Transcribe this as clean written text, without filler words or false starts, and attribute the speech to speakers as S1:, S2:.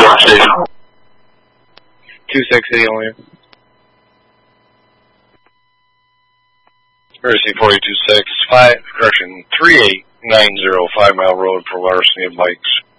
S1: York Station.
S2: 268 only.
S1: Courtesy 426, 3890 5 Mile Road for larceny of bikes.